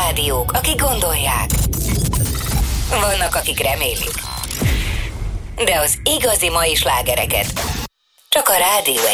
rádiók, akik gondolják. Vannak, akik remélik. De az igazi mai slágereket csak a Rádió